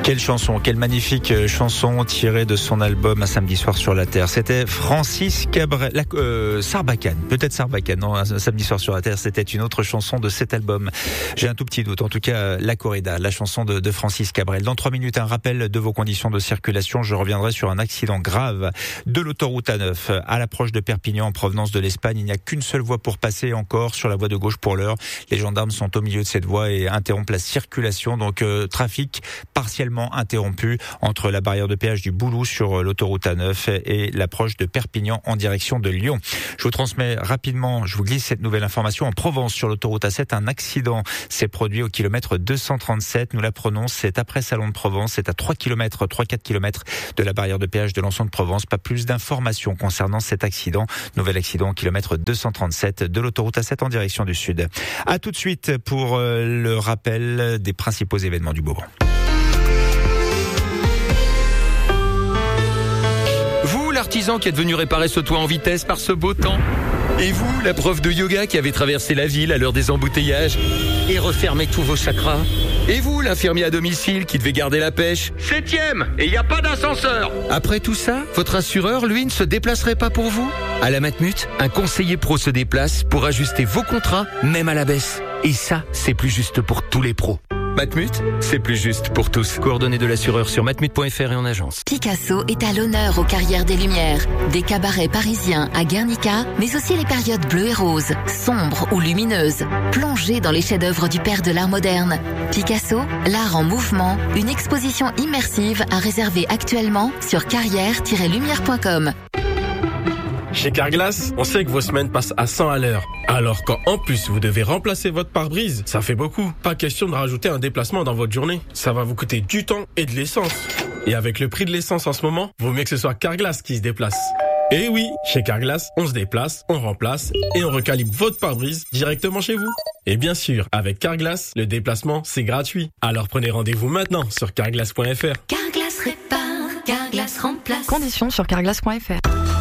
Quelle chanson, quelle magnifique chanson tirée de son album Un samedi soir sur la terre. C'était Francis Cabrel, Sarbacane, peut-être Sarbacane, non, Un samedi soir sur la terre, c'était une autre chanson de cet album. J'ai un tout petit doute, en tout cas, La Corrida, la chanson de Francis Cabrel. Dans 3 minutes, un rappel de vos conditions de circulation. Je reviendrai sur un accident grave de l'autoroute A9 à l'approche de Perpignan en provenance de l'Espagne. Il n'y a qu'une seule voie pour passer encore sur la voie de gauche pour l'heure. Les gendarmes sont au milieu de cette voie et interrompent la circulation. Donc, trafic partiellement interrompu entre la barrière de péage du Boulou sur l'autoroute A9 et l'approche de Perpignan en direction de Lyon. Je vous transmets rapidement, je vous glisse cette nouvelle information. En Provence, sur l'autoroute A7, un accident s'est produit au kilomètre 237. Nous l'apprenons, c'est après Salon de Provence. C'est à 3-4 km de la barrière de péage de Lançon de Provence. Pas plus d'informations concernant cet accident. Nouvel accident au kilomètre 237 de l'autoroute A7 en direction du sud. À tout de suite pour le rappel des principaux événements du moment. Vous, l'artisan qui est venu réparer ce toit en vitesse par ce beau temps. Et vous, la prof de yoga qui avait traversé la ville à l'heure des embouteillages et refermé tous vos chakras. Et vous, l'infirmier à domicile qui devait garder la pêche. 7e, et il n'y a pas d'ascenseur. Après tout ça, votre assureur, lui, ne se déplacerait pas pour vous? À la Matmut, un conseiller pro se déplace pour ajuster vos contrats, même à la baisse. Et ça, c'est plus juste pour tous les pros. Matmut, c'est plus juste pour tous. Coordonnées de l'assureur sur matmut.fr et en agence. Picasso est à l'honneur aux Carrières des Lumières. Des cabarets parisiens à Guernica, mais aussi les périodes bleues et roses, sombres ou lumineuses. Plongez dans les chefs-d'œuvre du père de l'art moderne. Picasso, l'art en mouvement, une exposition immersive à réserver actuellement sur carrière-lumière.com. Chez Carglass, on sait que vos semaines passent à 100 à l'heure. Alors quand en plus vous devez remplacer votre pare-brise, ça fait beaucoup. Pas question de rajouter un déplacement dans votre journée. Ça va vous coûter du temps et de l'essence. Et avec le prix de l'essence en ce moment, vaut mieux que ce soit Carglass qui se déplace. Et oui, chez Carglass, on se déplace, on remplace et on recalibre votre pare-brise directement chez vous. Et bien sûr, avec Carglass, le déplacement, c'est gratuit. Alors prenez rendez-vous maintenant sur carglass.fr. Carglass répare, Carglass remplace. Conditions sur carglass.fr.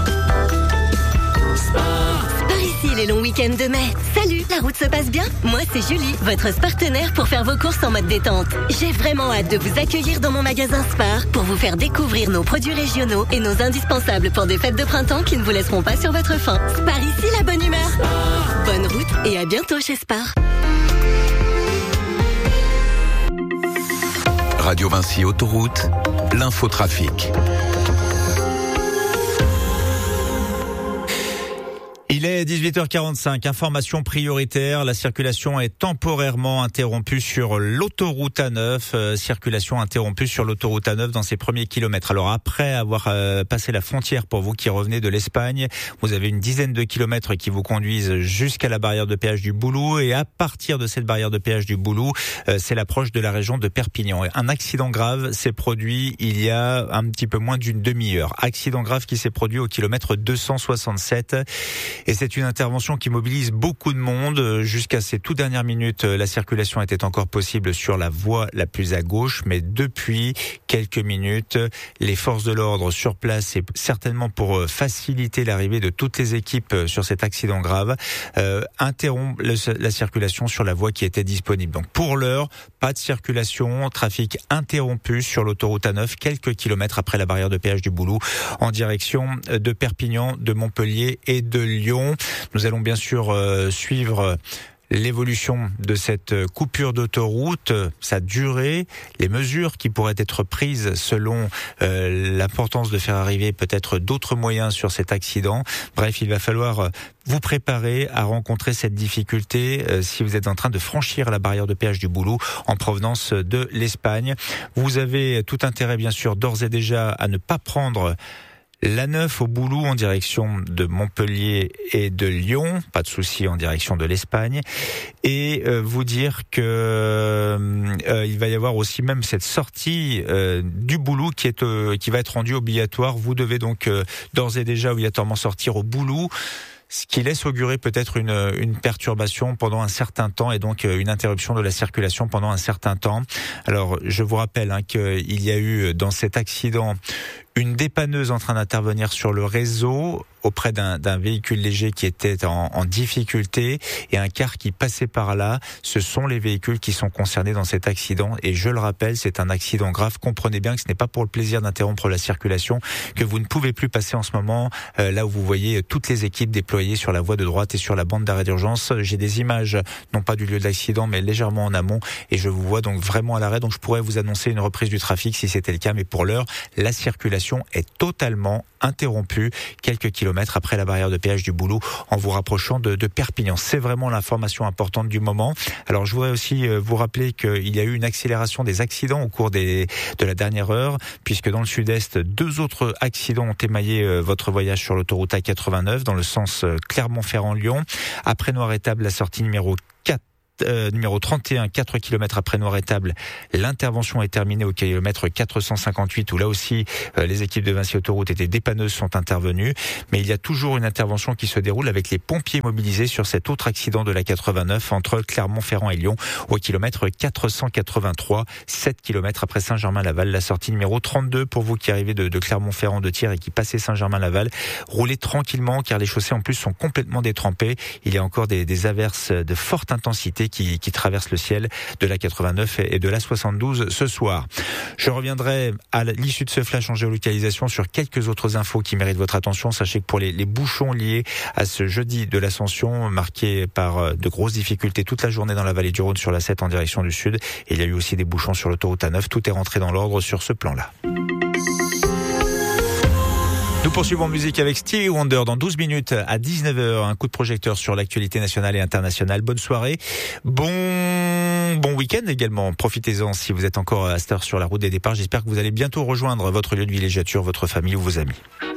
Par ici les longs week-ends de mai. Salut, la route se passe bien? Moi c'est Julie, votre partenaire pour faire vos courses en mode détente. J'ai vraiment hâte de vous accueillir dans mon magasin Spar pour vous faire découvrir nos produits régionaux et nos indispensables pour des fêtes de printemps qui ne vous laisseront pas sur votre faim. Spar ici, la bonne humeur. Bonne route et à bientôt chez Spar. Radio Vinci Autoroute, l'infotrafic. Il est 18h45, information prioritaire, la circulation est temporairement interrompue sur l'autoroute A9, circulation interrompue sur l'autoroute A9 dans ses premiers kilomètres. Alors après avoir passé la frontière pour vous qui revenez de l'Espagne, vous avez une dizaine de kilomètres qui vous conduisent jusqu'à la barrière de péage du Boulou et à partir de cette barrière de péage du Boulou, c'est l'approche de la région de Perpignan. Un accident grave s'est produit il y a un petit peu moins d'une demi-heure. Accident grave qui s'est produit au kilomètre 267. Et c'est une intervention qui mobilise beaucoup de monde. Jusqu'à ces toutes dernières minutes, la circulation était encore possible sur la voie la plus à gauche. Mais depuis quelques minutes, les forces de l'ordre sur place, et certainement pour faciliter l'arrivée de toutes les équipes sur cet accident grave, interrompent la circulation sur la voie qui était disponible. Donc pour l'heure, pas de circulation, trafic interrompu sur l'autoroute A9, quelques kilomètres après la barrière de péage du Boulou, en direction de Perpignan, de Montpellier et de Lyon. Nous allons bien sûr suivre l'évolution de cette coupure d'autoroute, sa durée, les mesures qui pourraient être prises selon l'importance de faire arriver peut-être d'autres moyens sur cet accident. Bref, il va falloir vous préparer à rencontrer cette difficulté si vous êtes en train de franchir la barrière de péage du Boulou en provenance de l'Espagne. Vous avez tout intérêt bien sûr d'ores et déjà à ne pas prendre l'A9 au Boulou en direction de Montpellier et de Lyon, pas de souci en direction de l'Espagne, et vous dire que il va y avoir aussi même cette sortie du Boulou qui va être rendue obligatoire. Vous devez donc d'ores et déjà obligatoirement sortir au Boulou, ce qui laisse augurer peut-être une perturbation pendant un certain temps et donc une interruption de la circulation pendant un certain temps. Alors je vous rappelle qu'il y a eu dans cet accident une dépanneuse en train d'intervenir sur le réseau auprès d'un véhicule léger qui était en difficulté et un car qui passait par là. Ce sont les véhicules qui sont concernés dans cet accident et je le rappelle, c'est un accident grave. Comprenez bien que ce n'est pas pour le plaisir d'interrompre la circulation que vous ne pouvez plus passer en ce moment là où vous voyez toutes les équipes déployées sur la voie de droite et sur la bande d'arrêt d'urgence. J'ai des images, non pas du lieu de l'accident, mais légèrement en amont et je vous vois donc vraiment à l'arrêt. Donc je pourrais vous annoncer une reprise du trafic si c'était le cas, mais pour l'heure, la circulation est totalement interrompue quelques kilomètres après la barrière de péage du Boulot en vous rapprochant de Perpignan. C'est vraiment l'information importante du moment. Alors je voudrais aussi vous rappeler qu'il y a eu une accélération des accidents au cours de la dernière heure, puisque dans le sud-est, 2 autres accidents ont émaillé votre voyage sur l'autoroute A89 dans le sens Clermont-Ferrand-Lyon. Après Noir-Étable, la sortie numéro 31, 4 km après Noir-Étable, l'intervention est terminée au kilomètre 458 où là aussi les équipes de Vinci Autoroute et des dépanneuses sont intervenues. Mais il y a toujours une intervention qui se déroule avec les pompiers mobilisés sur cet autre accident de la 89 entre Clermont-Ferrand et Lyon au kilomètre 483, 7 km après Saint-Germain-Laval. La sortie numéro 32 pour vous qui arrivez de Clermont-Ferrand de Thiers et qui passez Saint-Germain-Laval. Roulez tranquillement car les chaussées en plus sont complètement détrempées. Il y a encore des averses de forte intensité qui traverse le ciel de la 89 et de la 72 ce soir. Je reviendrai à l'issue de ce flash en géolocalisation sur quelques autres infos qui méritent votre attention. Sachez que pour les bouchons liés à ce jeudi de l'Ascension, marqué par de grosses difficultés toute la journée dans la vallée du Rhône sur la 7 en direction du sud, et il y a eu aussi des bouchons sur l'autoroute A9. Tout est rentré dans l'ordre sur ce plan-là. Nous poursuivons en musique avec Stevie Wonder dans 12 minutes à 19h. Un coup de projecteur sur l'actualité nationale et internationale. Bonne soirée. Bon week-end également. Profitez-en si vous êtes encore à cette heure sur la route des départs. J'espère que vous allez bientôt rejoindre votre lieu de villégiature, votre famille ou vos amis.